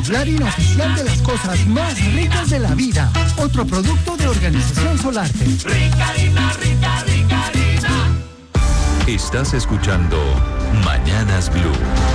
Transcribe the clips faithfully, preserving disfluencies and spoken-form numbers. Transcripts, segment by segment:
celular inoficial de las cosas más ricas de la vida. Otro producto de Organización Solarte. Rica harina, rica, rica harina. Estás escuchando Mañanas Blue.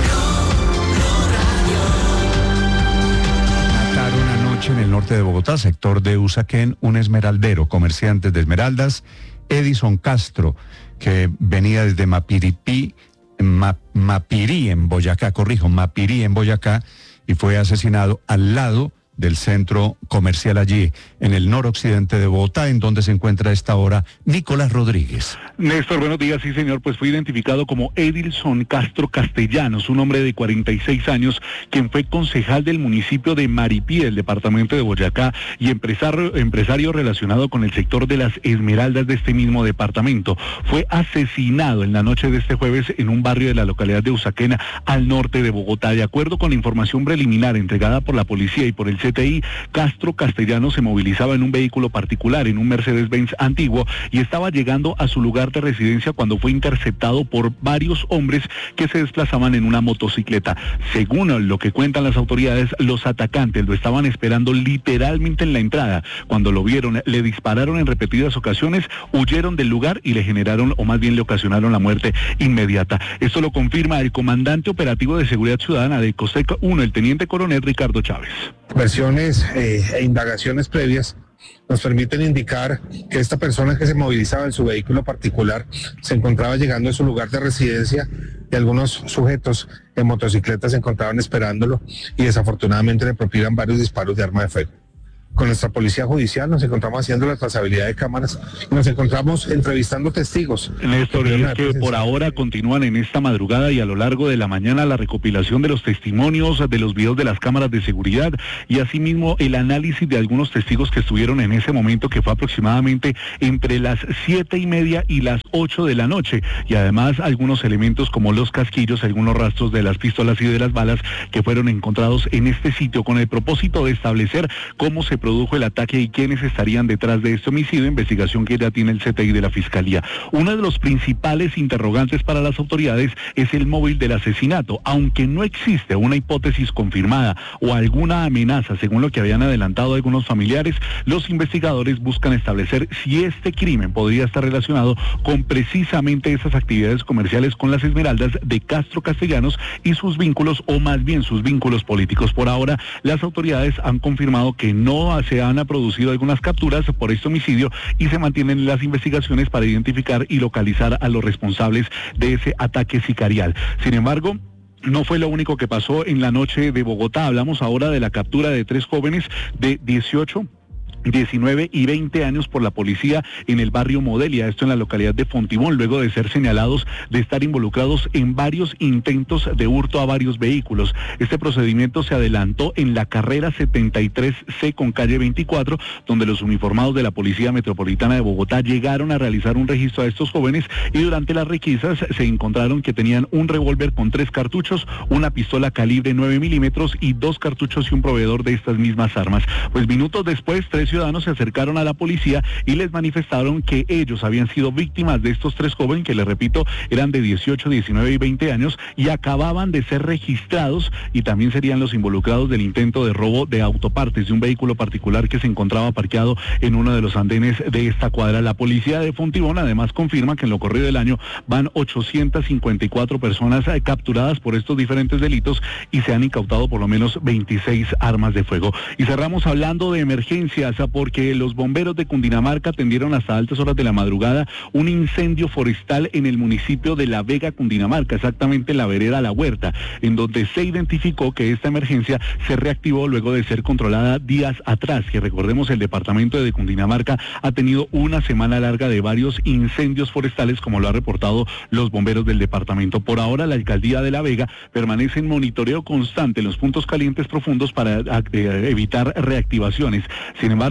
Mataron anoche en el norte de Bogotá, sector de Usaquén, un esmeraldero, comerciante de esmeraldas, Edison Castro, que venía desde Mapiripí, Ma, Mapirí en Boyacá, corrijo, Mapirí en Boyacá, y fue asesinado al lado del centro comercial allí, en el noroccidente de Bogotá, en donde se encuentra a esta hora Nicolás Rodríguez. Néstor, buenos días, sí señor, pues fue identificado como Edilson Castro Castellanos, un hombre de cuarenta y seis años, quien fue concejal del municipio de Maripí, del departamento de Boyacá, y empresario, empresario relacionado con el sector de las esmeraldas de este mismo departamento. Fue asesinado en la noche de este jueves en un barrio de la localidad de Usaquén, al norte de Bogotá. De acuerdo con la información preliminar entregada por la policía y por el C T I, Castro Castellanos se movilizaba en un vehículo particular, en un Mercedes-Benz antiguo, y estaba llegando a su lugar de residencia cuando fue interceptado por varios hombres que se desplazaban en una motocicleta. Según lo que cuentan las autoridades, los atacantes lo estaban esperando literalmente en la entrada. Cuando lo vieron, le dispararon en repetidas ocasiones, huyeron del lugar y le generaron, o más bien le ocasionaron la muerte inmediata. Esto lo confirma el comandante operativo de seguridad ciudadana de COSEC uno, el teniente coronel Ricardo Chávez. Versiones eh, e indagaciones previas nos permiten indicar que esta persona que se movilizaba en su vehículo particular se encontraba llegando a su lugar de residencia y algunos sujetos en motocicletas se encontraban esperándolo y desafortunadamente le propinan varios disparos de arma de fuego. Con nuestra policía judicial nos encontramos haciendo la trazabilidad de cámaras y nos encontramos entrevistando testigos. Néstor, es que por ahora continúan en esta madrugada y a lo largo de la mañana la recopilación de los testimonios, de los videos de las cámaras de seguridad y asimismo el análisis de algunos testigos que estuvieron en ese momento, que fue aproximadamente entre las siete y media y las ocho de la noche, y además algunos elementos como los casquillos, algunos rastros de las pistolas y de las balas que fueron encontrados en este sitio con el propósito de establecer cómo se produjo el ataque y quiénes estarían detrás de este homicidio, investigación que ya tiene el C T I de la Fiscalía. Uno de los principales interrogantes para las autoridades es el móvil del asesinato, aunque no existe una hipótesis confirmada o alguna amenaza, según lo que habían adelantado algunos familiares. Los investigadores buscan establecer si este crimen podría estar relacionado con precisamente esas actividades comerciales con las esmeraldas de Castro Castellanos y sus vínculos, o más bien sus vínculos políticos. Por ahora, las autoridades han confirmado que no se han producido algunas capturas por este homicidio y se mantienen las investigaciones para identificar y localizar a los responsables de ese ataque sicarial. Sin embargo, no fue lo único que pasó en la noche de Bogotá. Hablamos ahora de la captura de tres jóvenes de dieciocho, diecinueve y veinte años por la policía en el barrio Modelia, esto en la localidad de Fontibón, luego de ser señalados de estar involucrados en varios intentos de hurto a varios vehículos. Este procedimiento se adelantó en la carrera setenta y tres C con calle veinticuatro, donde los uniformados de la Policía Metropolitana de Bogotá llegaron a realizar un registro a estos jóvenes y durante las requisas se encontraron que tenían un revólver con tres cartuchos, una pistola calibre nueve milímetros y dos cartuchos y un proveedor de estas mismas armas. Pues minutos después, tres ciudadanos se acercaron a la policía y les manifestaron que ellos habían sido víctimas de estos tres jóvenes, que les repito, eran de dieciocho, diecinueve y veinte años y acababan de ser registrados y también serían los involucrados del intento de robo de autopartes de un vehículo particular que se encontraba parqueado en uno de los andenes de esta cuadra. La policía de Fontibón además confirma que en lo corrido del año van ochocientas cincuenta y cuatro personas capturadas por estos diferentes delitos y se han incautado por lo menos veintiséis armas de fuego. Y cerramos hablando de emergencias, porque los bomberos de Cundinamarca atendieron hasta altas horas de la madrugada un incendio forestal en el municipio de La Vega, Cundinamarca, exactamente en la vereda La Huerta, en donde se identificó que esta emergencia se reactivó luego de ser controlada días atrás, que recordemos el departamento de Cundinamarca ha tenido una semana larga de varios incendios forestales, como lo ha reportado los bomberos del departamento. Por ahora, la alcaldía de La Vega permanece en monitoreo constante en los puntos calientes profundos para eh, evitar reactivaciones. Sin embargo,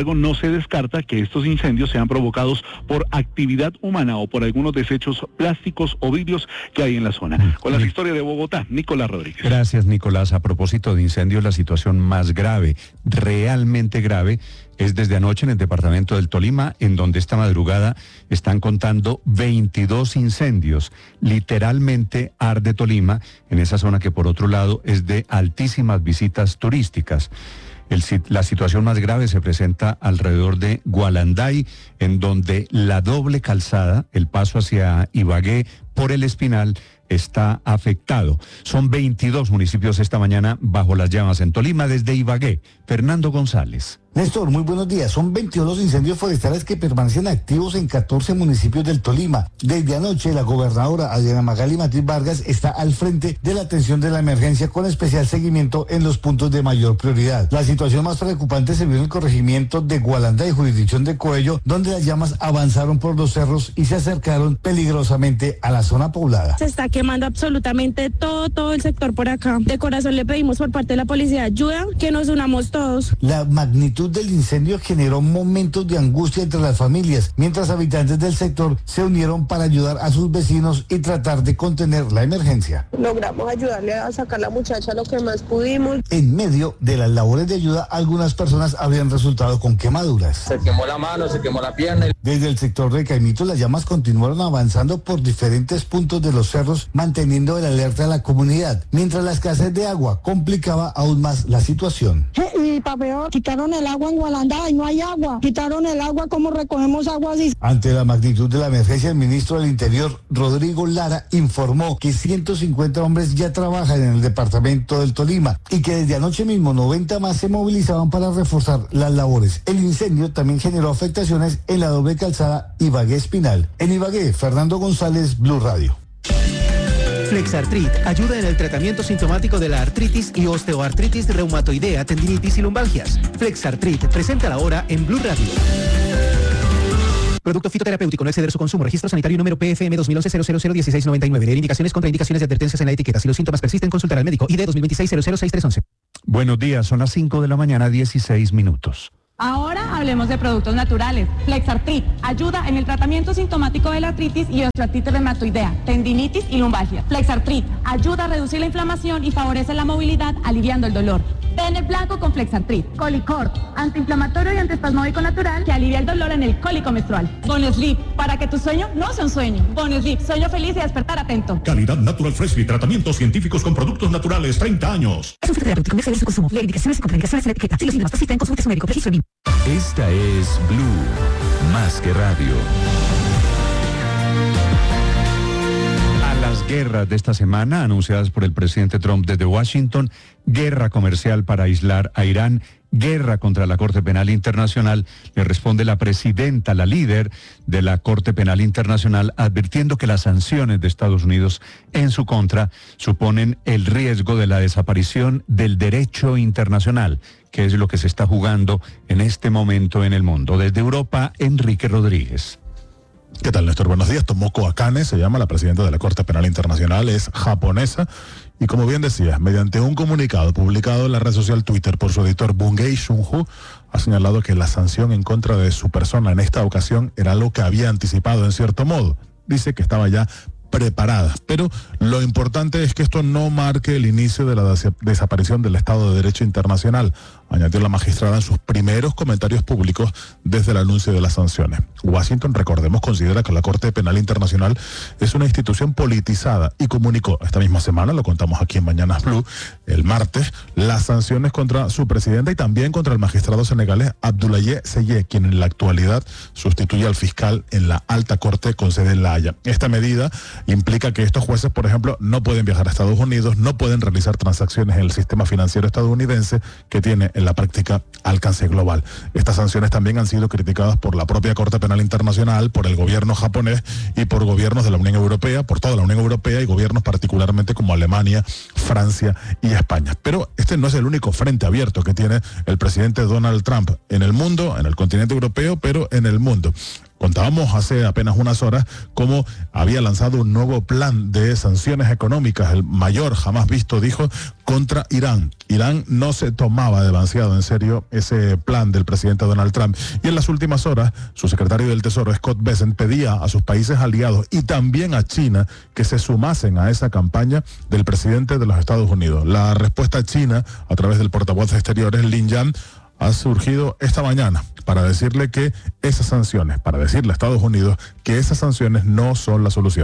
embargo, no se descarta que estos incendios sean provocados por actividad humana o por algunos desechos plásticos o vidrios que hay en la zona. Con la historia de Bogotá, Nicolás Rodríguez. Gracias, Nicolás. A propósito de incendios, la situación más grave, realmente grave, es desde anoche en el departamento del Tolima, en donde esta madrugada están contando veintidós incendios. Literalmente arde Tolima, en esa zona que por otro lado es de altísimas visitas turísticas. El, la situación más grave se presenta alrededor de Gualanday, en donde la doble calzada, el paso hacia Ibagué por el Espinal, está afectado. Son veintidós municipios esta mañana bajo las llamas en Tolima. Desde Ibagué, Fernando González. Néstor, muy buenos días. Son veintidós incendios forestales que permanecen activos en catorce municipios del Tolima. Desde anoche, la gobernadora Adriana Magali Matiz Vargas está al frente de la atención de la emergencia con especial seguimiento en los puntos de mayor prioridad. La situación más preocupante se vio en el corregimiento de Gualanday, jurisdicción de Coello, donde las llamas avanzaron por los cerros y se acercaron peligrosamente a la zona poblada. Se está quemando absolutamente todo, todo el sector por acá. De corazón le pedimos por parte de la policía ayuda, que nos unamos todos. La magnitud del incendio generó momentos de angustia entre las familias, mientras habitantes del sector se unieron para ayudar a sus vecinos y tratar de contener la emergencia. Logramos ayudarle a sacar a la muchacha lo que más pudimos. En medio de las labores de ayuda, algunas personas habían resultado con quemaduras. Se quemó la mano, se quemó la pierna. Desde el sector de Caimito, las llamas continuaron avanzando por diferentes puntos de los cerros, manteniendo el alerta a la comunidad, mientras la escasez de agua complicaba aún más la situación. Y para peor, quitaron el agua en Gualanday, no hay agua. Quitaron el agua, ¿cómo recogemos agua así? Ante la magnitud de la emergencia, el ministro del Interior, Rodrigo Lara, informó que ciento cincuenta hombres ya trabajan en el departamento del Tolima y que desde anoche mismo noventa más se movilizaban para reforzar las labores. El incendio también generó afectaciones en la doble calzada Ibagué Espinal. En Ibagué, Fernando González, Blue Radio. Flexartrit ayuda en el tratamiento sintomático de la artritis y osteoartritis reumatoidea, tendinitis y lumbalgias. Flexartrit, presenta la hora en Blue Radio. Producto fitoterapéutico, no exceder su consumo. Registro sanitario número P F M dos mil once cero cero cero dieciséis noventa y nueve. Leer indicaciones, contraindicaciones y advertencias en la etiqueta. Si los síntomas persisten, consultar al médico. I D dos mil veintiséis cero cero seis tres once. Buenos días, son las cinco de la mañana, dieciséis minutos. Ahora hablemos de productos naturales. Flexartrit ayuda en el tratamiento sintomático de la artritis y osteoartritis reumatoidea, tendinitis y lumbalgia. Flexartrit ayuda a reducir la inflamación y favorece la movilidad, aliviando el dolor. Bennett blanco con Flexartrit. Colicort, antiinflamatorio y antiespasmódico natural que alivia el dolor en el cólico menstrual. Bonesleep, para que tu sueño no sea un sueño. Bonesleep, sueño feliz y despertar atento. Calidad Natural Fresh y tratamientos científicos con productos naturales, treinta años. Es un fitoterapéutico, no exceder su consumo. Leer indicaciones y contraindicaciones en la etiqueta. Si los síntomas persisten, consulte a su médico. Registro B I M. Esta es Blue, más que radio. A las guerras de esta semana, anunciadas por el presidente Trump desde Washington, guerra comercial para aislar a Irán, guerra contra la Corte Penal Internacional, le responde la presidenta, la líder de la Corte Penal Internacional, advirtiendo que las sanciones de Estados Unidos en su contra suponen el riesgo de la desaparición del derecho internacional, que es lo que se está jugando en este momento en el mundo. Desde Europa, Enrique Rodríguez. ¿Qué tal, Néstor? Buenos días. Tomoko Akane se llama, la presidenta de la Corte Penal Internacional, es japonesa y, como bien decías, mediante un comunicado publicado en la red social Twitter por su editor Bungei Shunhu, ha señalado que la sanción en contra de su persona en esta ocasión era algo que había anticipado en cierto modo. Dice que estaba ya preparada, pero lo importante es que esto no marque el inicio de la des- desaparición del Estado de Derecho Internacional, añadió la magistrada en sus primeros comentarios públicos desde el anuncio de las sanciones. Washington, recordemos, considera que la Corte Penal Internacional es una institución politizada y comunicó esta misma semana, lo contamos aquí en Mañanas Blue, el martes, las sanciones contra su presidenta y también contra el magistrado senegalés Abdoulaye Seye, quien en la actualidad sustituye al fiscal en la alta corte con sede en La Haya. Esta medida implica que estos jueces, por ejemplo, no pueden viajar a Estados Unidos, no pueden realizar transacciones en el sistema financiero estadounidense que tiene en la práctica alcance global. Estas sanciones también han sido criticadas por la propia Corte Penal Internacional, por el gobierno japonés y por gobiernos de la Unión Europea, por toda la Unión Europea y gobiernos particularmente como Alemania, Francia y España. Pero este no es el único frente abierto que tiene el presidente Donald Trump en el mundo, en el continente europeo, pero en el mundo. Contábamos hace apenas unas horas cómo había lanzado un nuevo plan de sanciones económicas, el mayor jamás visto, dijo, contra Irán. Irán no se tomaba demasiado en serio ese plan del presidente Donald Trump. Y en las últimas horas, su secretario del Tesoro, Scott Bessent, pedía a sus países aliados y también a China que se sumasen a esa campaña del presidente de los Estados Unidos. La respuesta china, a través del portavoz de Exteriores, Lin Yan, ha surgido esta mañana para decirle que esas sanciones, para decirle a Estados Unidos que esas sanciones no son la solución.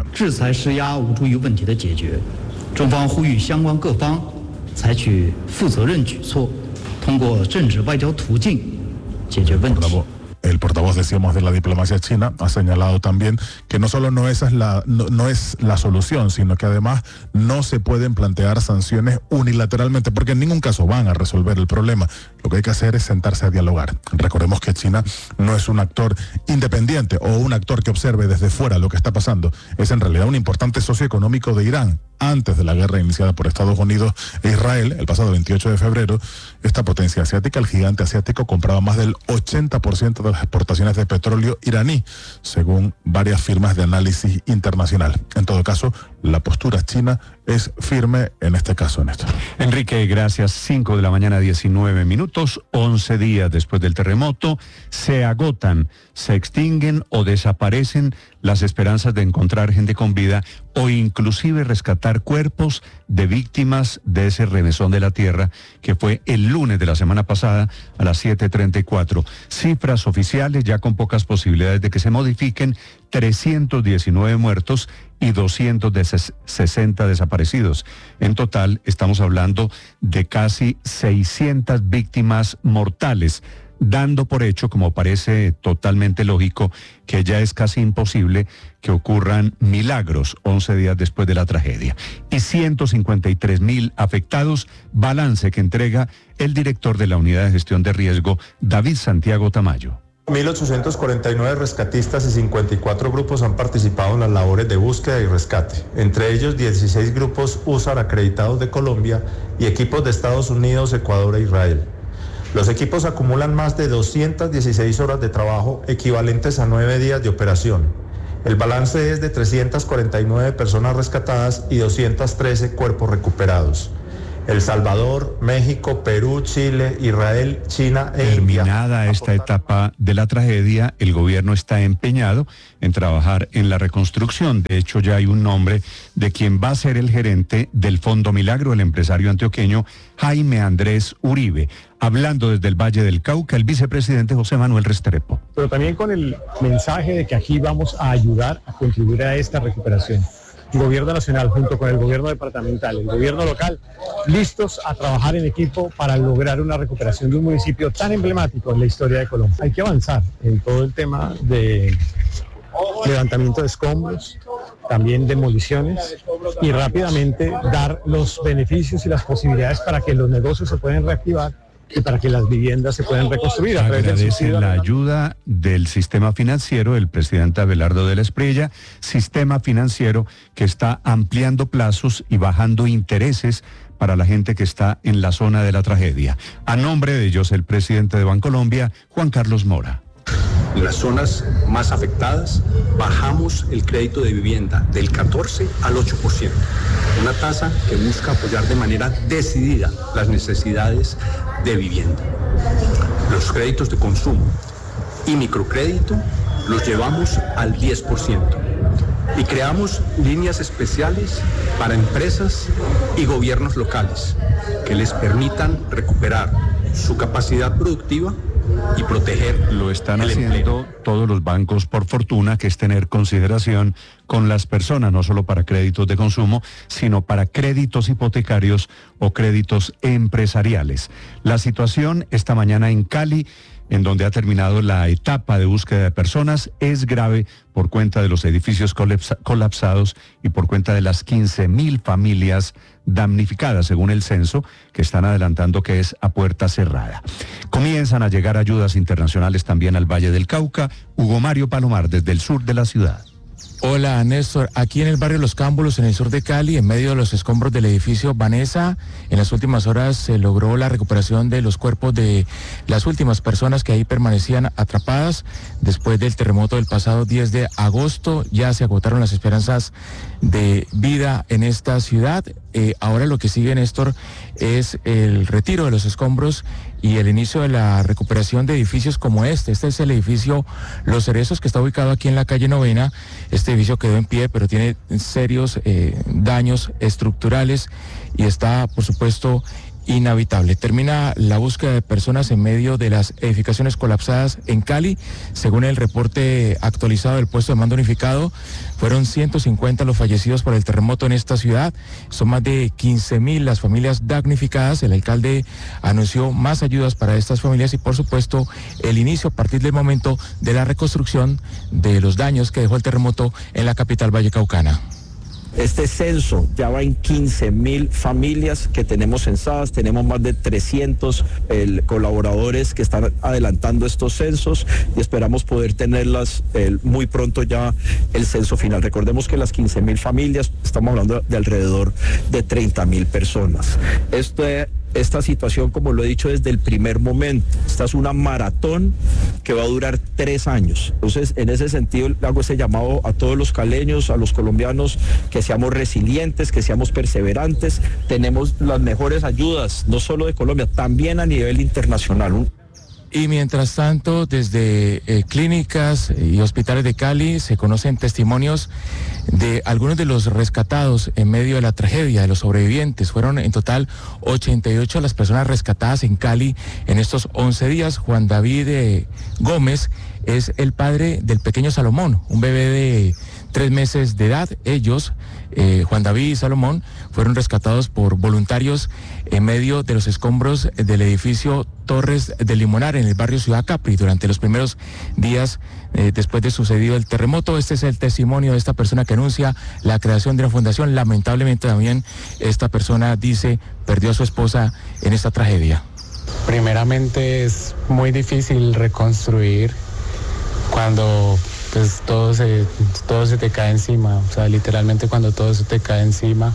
El portavoz, decíamos, de la diplomacia china ha señalado también que no solo no esa es la, no, no es la solución, sino que además no se pueden plantear sanciones unilateralmente, porque en ningún caso van a resolver el problema. Lo que hay que hacer es sentarse a dialogar. Recordemos que China no es un actor independiente o un actor que observe desde fuera lo que está pasando. Es en realidad un importante socio económico de Irán. Antes de la guerra iniciada por Estados Unidos e Israel, el pasado veintiocho de febrero, esta potencia asiática, el gigante asiático, compraba más del ochenta por ciento de las exportaciones de petróleo iraní, según varias firmas de análisis internacional. En todo caso, la postura china es firme en este caso, Néstor. Enrique, gracias. cinco de la mañana, diecinueve minutos, once días después del terremoto, se agotan, se extinguen o desaparecen las esperanzas de encontrar gente con vida o inclusive rescatar cuerpos de víctimas de ese remesón de la tierra que fue el lunes de la semana pasada a las siete treinta y cuatro. Cifras oficiales ya con pocas posibilidades de que se modifiquen, trescientos diecinueve muertos y doscientos sesenta desaparecidos. En total estamos hablando de casi seiscientas víctimas mortales, dando por hecho, como parece totalmente lógico, que ya es casi imposible que ocurran milagros once días después de la tragedia. Y ciento cincuenta y tres mil afectados, balance que entrega el director de la Unidad de Gestión de Riesgo, David Santiago Tamayo. mil ochocientos cuarenta y nueve rescatistas y cincuenta y cuatro grupos han participado en las labores de búsqueda y rescate, entre ellos dieciséis grupos U S A R acreditados de Colombia y equipos de Estados Unidos, Ecuador e Israel. Los equipos acumulan más de doscientas dieciséis horas de trabajo, equivalentes a nueve días de operación. El balance es de trescientas cuarenta y nueve personas rescatadas y doscientos trece cuerpos recuperados. El Salvador, México, Perú, Chile, Israel, China e India. Terminada esta etapa de la tragedia, el gobierno está empeñado en trabajar en la reconstrucción. De hecho, ya hay un nombre de quien va a ser el gerente del Fondo Milagro, el empresario antioqueño Jaime Andrés Uribe. Hablando desde el Valle del Cauca, el vicepresidente José Manuel Restrepo. Pero también con el mensaje de que aquí vamos a ayudar a contribuir a esta recuperación. El gobierno nacional junto con el gobierno departamental, el gobierno local, listos a trabajar en equipo para lograr una recuperación de un municipio tan emblemático en la historia de Colombia. Hay que avanzar en todo el tema de levantamiento de escombros, también demoliciones y rápidamente dar los beneficios y las posibilidades para que los negocios se puedan reactivar y para que las viviendas se puedan reconstruir. Agradece la ayuda del sistema financiero, el presidente Abelardo de la Espriella, sistema financiero que está ampliando plazos y bajando intereses para la gente que está en la zona de la tragedia. A nombre de ellos, el presidente de Bancolombia, Juan Carlos Mora. En las zonas más afectadas bajamos el crédito de vivienda del catorce al ocho por ciento, una tasa que busca apoyar de manera decidida las necesidades de vivienda. Los créditos de consumo y microcrédito los llevamos al diez por ciento y creamos líneas especiales para empresas y gobiernos locales que les permitan recuperar su capacidad productiva y proteger. Lo están haciendo todos los bancos, por fortuna, que es tener consideración con las personas, no solo para créditos de consumo, sino para créditos hipotecarios o créditos empresariales. La situación esta mañana en Cali, en donde ha terminado la etapa de búsqueda de personas, es grave por cuenta de los edificios colapsa- colapsados y por cuenta de las quince mil familias damnificadas, según el censo, que están adelantando que es a puerta cerrada. Comienzan a llegar ayudas internacionales también al Valle del Cauca. Hugo Mario Palomar, desde el sur de la ciudad. Hola, Néstor. Aquí en el barrio Los Cámbulos, en el sur de Cali, en medio de los escombros del edificio Vanessa, en las últimas horas se logró la recuperación de los cuerpos de las últimas personas que ahí permanecían atrapadas. Después del terremoto del pasado diez de agosto, ya se agotaron las esperanzas de vida en esta ciudad. Eh, ahora lo que sigue, Néstor, es el retiro de los escombros y el inicio de la recuperación de edificios como este. Este es el edificio Los Cerezos, que está ubicado aquí en la calle Novena. Este edificio quedó en pie, pero tiene serios eh, daños estructurales y está, por supuesto, inhabitable. Termina la búsqueda de personas en medio de las edificaciones colapsadas en Cali. Según el reporte actualizado del puesto de mando unificado, fueron ciento cincuenta los fallecidos por el terremoto en esta ciudad. Son más de quince mil las familias damnificadas. El alcalde anunció más ayudas para estas familias y, por supuesto, el inicio a partir del momento de la reconstrucción de los daños que dejó el terremoto en la capital vallecaucana. Este censo ya va en quince mil familias que tenemos censadas, tenemos más de trescientos el, colaboradores que están adelantando estos censos y esperamos poder tenerlas el, muy pronto ya el censo final. Recordemos que las quince mil familias, estamos hablando de alrededor de treinta mil personas. Este Esta situación, como lo he dicho desde el primer momento, esta es una maratón que va a durar tres años. Entonces, en ese sentido, hago ese llamado a todos los caleños, a los colombianos, que seamos resilientes, que seamos perseverantes. Tenemos las mejores ayudas, no solo de Colombia, también a nivel internacional. Y mientras tanto, desde eh, clínicas y hospitales de Cali se conocen testimonios de algunos de los rescatados en medio de la tragedia, de los sobrevivientes. Fueron en total ochenta y ocho las personas rescatadas en Cali en estos once días. Juan David eh, Gómez es el padre del pequeño Salomón, un bebé de tres meses de edad. Ellos, eh, Juan David y Salomón, fueron rescatados por voluntarios en medio de los escombros del edificio Torres del Limonar en el barrio Ciudad Capri durante los primeros días eh, después de sucedido el terremoto. Este es el testimonio de esta persona que anuncia la creación de una fundación. Lamentablemente también esta persona dice perdió a su esposa en esta tragedia. Primeramente es muy difícil reconstruir cuando pues todo se, todo se te cae encima, o sea, literalmente cuando todo se te cae encima,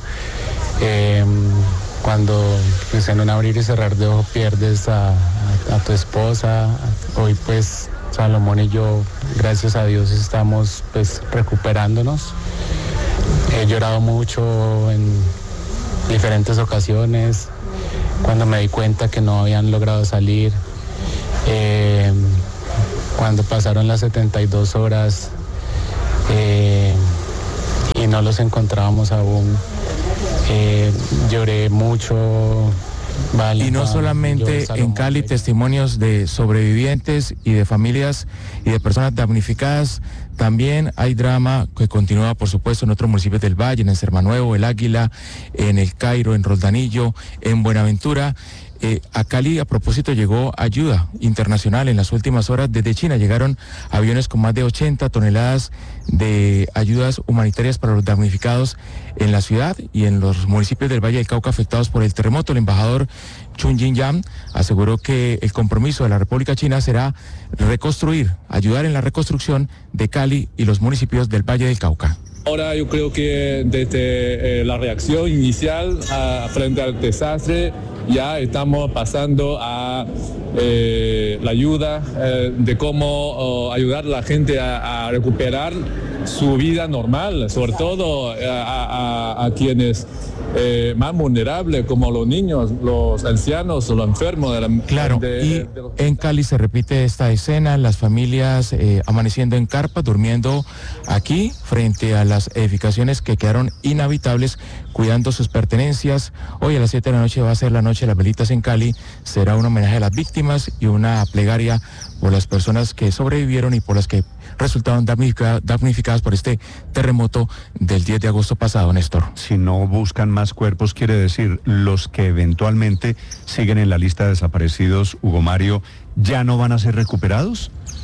eh, cuando pues, en un abrir y cerrar de ojos pierdes a, a, a tu esposa. Hoy pues Salomón y yo, gracias a Dios, estamos pues recuperándonos. He llorado mucho en diferentes ocasiones, cuando me di cuenta que no habían logrado salir. Eh, Cuando pasaron las setenta y dos horas eh, y no los encontrábamos aún, eh, lloré mucho. Vale, y no solamente en Cali, testimonios de sobrevivientes y de familias y de personas damnificadas. También hay drama que continúa, por supuesto, en otros municipios del Valle, en el Sermanuevo, El Águila, en El Cairo, en Roldanillo, en Buenaventura. Eh, a Cali, a propósito, llegó ayuda internacional en las últimas horas. Desde China llegaron aviones con más de ochenta toneladas de ayudas humanitarias para los damnificados en la ciudad y en los municipios del Valle del Cauca afectados por el terremoto. El embajador Chun Jin-Yang aseguró que el compromiso de la República China será reconstruir, ayudar en la reconstrucción de Cali y los municipios del Valle del Cauca. Ahora yo creo que desde eh, la reacción inicial a, frente al desastre ya estamos pasando a eh, la ayuda eh, de cómo oh, ayudar a la gente a, a recuperar su vida normal, sobre todo a, a, a quienes eh, más vulnerables como los niños, los ancianos o los enfermos. De la, claro, de, y de los... en Cali se repite esta escena, las familias eh, amaneciendo en carpa, durmiendo aquí frente a las edificaciones que quedaron inhabitables, cuidando sus pertenencias. Hoy a las siete de la noche va a ser la noche de las velitas en Cali. Será un homenaje a las víctimas y una plegaria por las personas que sobrevivieron y por las que resultaron damnificadas por este terremoto del diez de agosto pasado, Néstor. Si no buscan más cuerpos, quiere decir, los que eventualmente siguen en la lista de desaparecidos, Hugo Mario, ¿ya no van a ser recuperados?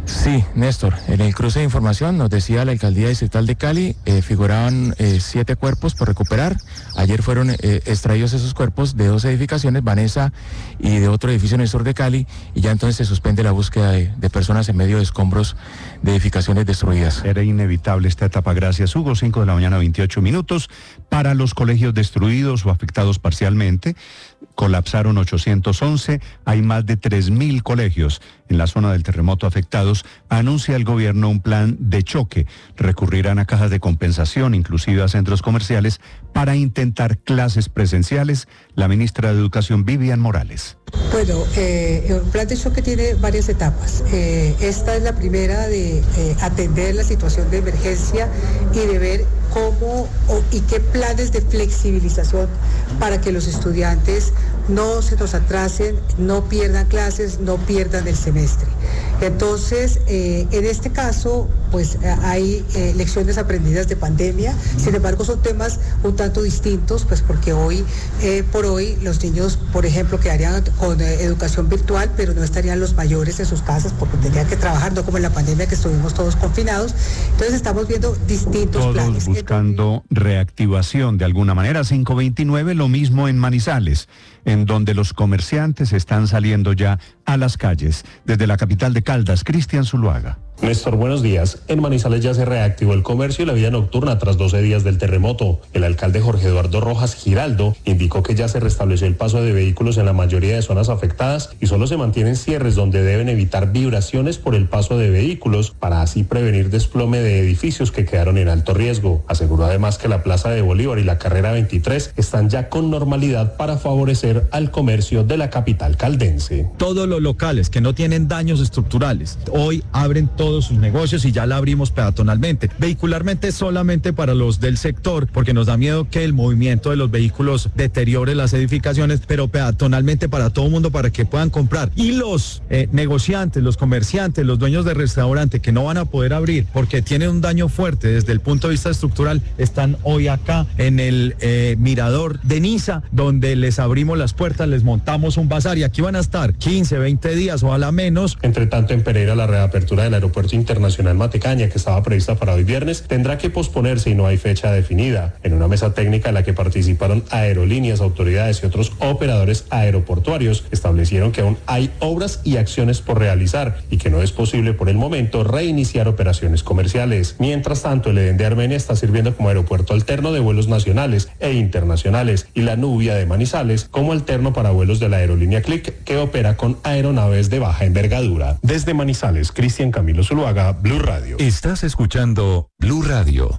Sí, Néstor, en el cruce de información nos decía la Alcaldía Distrital de Cali, eh, figuraban eh, siete cuerpos por recuperar. Ayer fueron eh, extraídos esos cuerpos de dos edificaciones, Vanessa y de otro edificio en el sur de Cali, y ya entonces se suspende la búsqueda de, de personas en medio de escombros de edificaciones destruidas. Era inevitable esta etapa, gracias Hugo, cinco de la mañana, veintiocho minutos. Para los colegios destruidos o afectados parcialmente, colapsaron ochocientos once, hay más de tres mil colegios en la zona del terremoto afectados. Anuncia el gobierno un plan de choque. Recurrirán a cajas de compensación, inclusive a centros comerciales, para intentar clases presenciales. La ministra de Educación, Vivian Morales. Bueno, eh, el plan de choque tiene varias etapas. Eh, esta es la primera de eh, atender la situación de emergencia y de ver cómo o, y qué planes de flexibilización para que los estudiantes no se nos atrasen, no pierdan clases, no pierdan el semestre. Entonces, eh, en este caso, pues hay eh, lecciones aprendidas de pandemia, sin embargo son temas un tanto distintos, pues porque hoy, eh, por hoy, los niños, por ejemplo, quedarían con eh, educación virtual, pero no estarían los mayores en sus casas porque tendrían que trabajar, no como en la pandemia que estuvimos todos confinados. Entonces estamos viendo distintos todos planes. Todos buscando reactivación de alguna manera. Cinco veintinueve, lo mismo en Manizales, en donde los comerciantes están saliendo ya a las calles. Desde la capital de Caldas, Cristian Zuluaga. Néstor, buenos días. En Manizales ya se reactivó el comercio y la vida nocturna tras doce días del terremoto. El alcalde Jorge Eduardo Rojas Giraldo indicó que ya se restableció el paso de vehículos en la mayoría de zonas afectadas y solo se mantienen cierres donde deben evitar vibraciones por el paso de vehículos para así prevenir desplome de edificios que quedaron en alto riesgo. Aseguró además que la Plaza de Bolívar y la Carrera veintitrés están ya con normalidad para favorecer al comercio de la capital caldense. Todos los locales que no tienen daños estructurales hoy abren todos sus negocios y ya la abrimos peatonalmente. Vehicularmente solamente para los del sector, porque nos da miedo que el movimiento de los vehículos deteriore las edificaciones, pero peatonalmente para todo el mundo, para que puedan comprar. Y los eh, negociantes, los comerciantes, los dueños de restaurante que no van a poder abrir porque tienen un daño fuerte desde el punto de vista estructural, están hoy acá en el eh, mirador de Niza, donde les abrimos las puertas, les montamos un bazar y aquí van a estar quince, veinte días o a la menos. Entre tanto, en Pereira, la reapertura del aeropuerto Internacional Matecaña, que estaba prevista para hoy viernes, tendrá que posponerse y no hay fecha definida. En una mesa técnica en la que participaron aerolíneas, autoridades y otros operadores aeroportuarios, establecieron que aún hay obras y acciones por realizar y que no es posible por el momento reiniciar operaciones comerciales. Mientras tanto, el Edén de Armenia está sirviendo como aeropuerto alterno de vuelos nacionales e internacionales y la Nubia de Manizales como alterno para vuelos de la aerolínea Click, que opera con aeronaves de baja envergadura. Desde Manizales, Cristian Camilo Zuluaga, Blue Radio. Estás escuchando Blue Radio.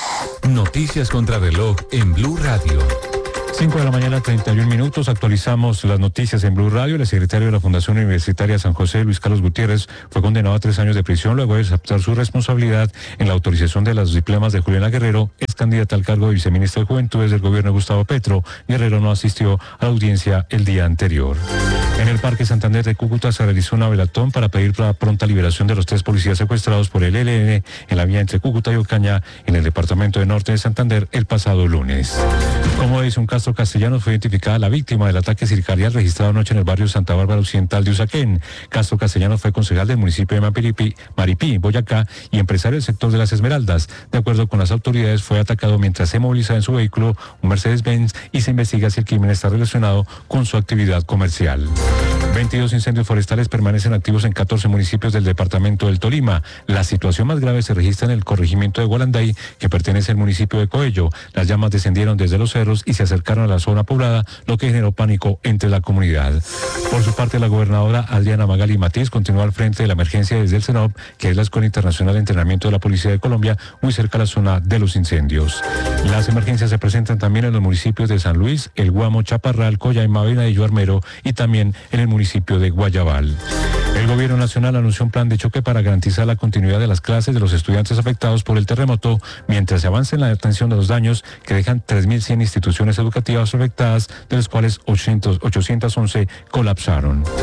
Noticias contra reloj en Blue Radio. cinco de la mañana, treinta y un minutos. Actualizamos las noticias en Blue Radio. El secretario de la Fundación Universitaria San José, Luis Carlos Gutiérrez, fue condenado a tres años de prisión luego de aceptar su responsabilidad en la autorización de los diplomas de Juliana Guerrero, ex candidata al cargo de viceministra de Juventudes del gobierno de Gustavo Petro. Guerrero no asistió a la audiencia el día anterior. En el Parque Santander de Cúcuta se realizó una velatón para pedir la pronta liberación de los tres policías secuestrados por el E L N en la vía entre Cúcuta y Ocaña, en el departamento de Norte de Santander, el pasado lunes. Como dice un Castro Castellanos, fue identificada la víctima del ataque sicarial registrado anoche en el barrio Santa Bárbara Occidental de Usaquén. Castro Castellanos fue concejal del municipio de Mapiripí, Maripí, Boyacá, y empresario del sector de las Esmeraldas. De acuerdo con las autoridades, fue atacado mientras se movilizaba en su vehículo un Mercedes-Benz y se investiga si el crimen está relacionado con su actividad comercial. veintidós incendios forestales permanecen activos en catorce municipios del departamento del Tolima. La situación más grave se registra en el corregimiento de Gualanday, que pertenece al municipio de Coello. Las llamas descendieron desde los cerros y se acercaron a la zona poblada, lo que generó pánico entre la comunidad. Por su parte, la gobernadora Adriana Magali Matiz continúa al frente de la emergencia desde el CENOP, que es la Escuela Internacional de Entrenamiento de la Policía de Colombia, muy cerca a la zona de los incendios. Las emergencias se presentan también en los municipios de San Luis, El Guamo, Chaparral, Coyaima, Venadillo, Armero y también en el municipio de Guayabal. El gobierno nacional anunció un plan de choque para garantizar la continuidad de las clases de los estudiantes afectados por el terremoto, mientras se avanza en la atención de los daños que dejan tres mil cien instituciones educativas afectadas, de las cuales ochocientas once colapsaron.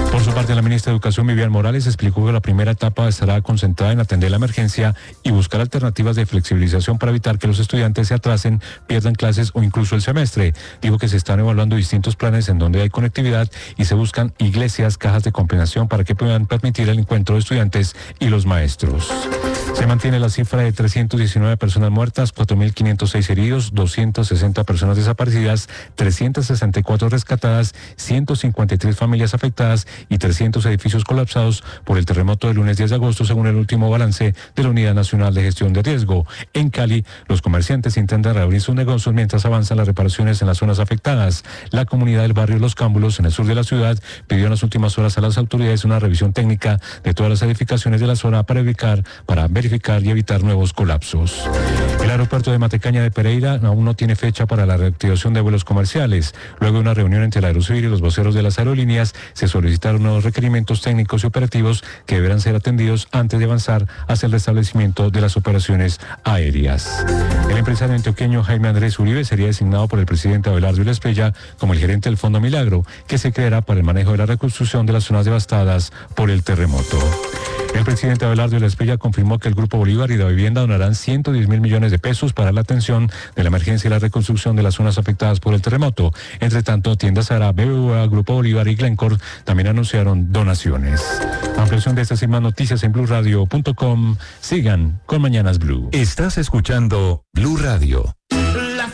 Por su parte, la ministra de Educación, Vivian Morales, explicó que la primera etapa estará concentrada en atender la emergencia y buscar alternativas de flexibilización para evitar que los estudiantes se atrasen, pierdan clases o incluso el semestre. Dijo que se están evaluando distintos planes en donde hay conectividad y se buscan iglesias, cajas de compensación para que puedan permitir el encuentro de estudiantes y los maestros. Se mantiene la cifra de trescientas diecinueve personas muertas, cuatro mil quinientos seis heridos, doscientas sesenta personas desaparecidas, trescientas sesenta y cuatro rescatadas, ciento cincuenta y tres familias afectadas y trescientos edificios colapsados por el terremoto del lunes diez de agosto, según el último balance de la Unidad Nacional de Gestión de Riesgo. En Cali, los comerciantes intentan reabrir sus negocios mientras avanzan las reparaciones en las zonas afectadas. La comunidad del barrio Los Cámbulos, en el sur de la ciudad, pidió en las últimas horas a las autoridades una revisión técnica de todas las edificaciones de la zona para verificar, para verificar y evitar nuevos colapsos. El aeropuerto de Matecaña de Pereira aún no tiene fecha para la reactivación de vuelos comerciales. Luego de una reunión entre la Aerocivil y los voceros de las aerolíneas, se solicitaron nuevos requerimientos técnicos y operativos que deberán ser atendidos antes de avanzar hacia el restablecimiento de las operaciones aéreas. El empresario antioqueño Jaime Andrés Uribe sería designado por el presidente Abelardo Ilespeya como el gerente del Fondo Milagro, que se creará para el manejo de la reconstrucción de las zonas devastadas por el terremoto. El presidente Abelardo Ilespeya confirmó que el Grupo Bolívar y la Vivienda donarán ciento diez mil millones de pesos para la atención de la emergencia y la reconstrucción de las zonas afectadas por el terremoto. Entre tanto, Tiendas Sara, B B V A, Grupo Bolívar y Glencore también anunciaron donaciones. Ampliación de estas y más noticias en blue radio punto com. Sigan con Mañanas Blue. Estás escuchando Blue Radio.